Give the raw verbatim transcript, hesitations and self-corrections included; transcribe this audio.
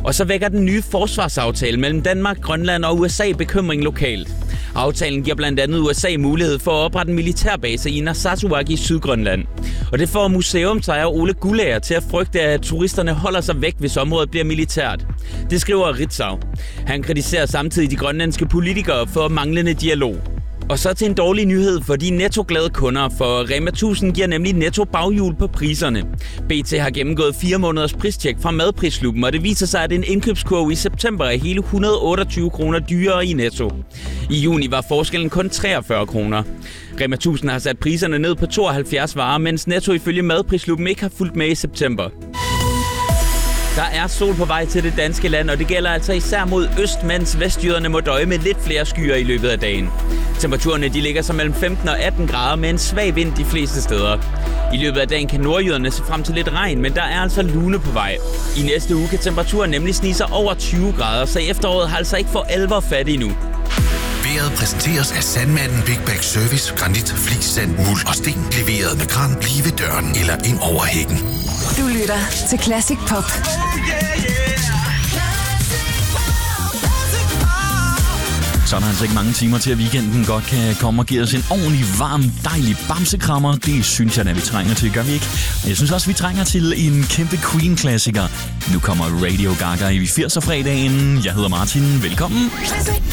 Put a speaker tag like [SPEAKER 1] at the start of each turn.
[SPEAKER 1] Og så vækker den nye forsvarsaftale mellem Danmark, Grønland og U S A bekymring lokalt. Aftalen giver blandt andet U S A mulighed for at oprette en militærbase i Narsarsuaq i Sydgrønland. Og det får museumsejer Ole Guldager til at frygte, at turisterne holder sig væk, hvis området bliver militært. Det skriver Ritzau. Han kritiserer samtidig de grønlandske politikere for manglende dialog. Og så til en dårlig nyhed for de netto-glade kunder, for Rema tusind giver nemlig netto baghjul på priserne. B T har gennemgået fire måneders pristjek fra Madprisklubben, og det viser sig, at en indkøbskurve i september er hele et hundrede og otteogtyve kroner dyrere i Netto. I juni var forskellen kun treogfyrre kroner. Rema tusind har sat priserne ned på tooghalvfjerds varer, mens Netto ifølge Madprisklubben ikke har fulgt med i september. Der er sol på vej til det danske land, og det gælder altså især mod øst, mens vestjyderne må døje med lidt flere skyer i løbet af dagen. Temperaturerne de ligger så mellem femten og atten grader med en svag vind de fleste steder. I løbet af dagen kan nordjyderne se frem til lidt regn, men der er altså lune på vej. I næste uge kan temperaturen nemlig snige sig over tyve grader, så efteråret har altså ikke for alvor fat endnu.
[SPEAKER 2] Vejret præsenteres af Sandmanden Big Bag Service. Granit, flis, sand, muld og sten. Leveret med kran lige ved døren eller ind over hækken.
[SPEAKER 3] Du lytter til Classic Pop.
[SPEAKER 4] Så er der altså ikke mange timer til, at weekenden godt kan komme og give os en ordentlig, varm, dejlig bamsekrammer. Det synes jeg, at vi trænger til, gør vi ikke? Og jeg synes også, vi trænger til en kæmpe Queen-klassiker. Nu kommer Radio Gaga i firserne-fredagen. Jeg hedder Martin. Velkommen.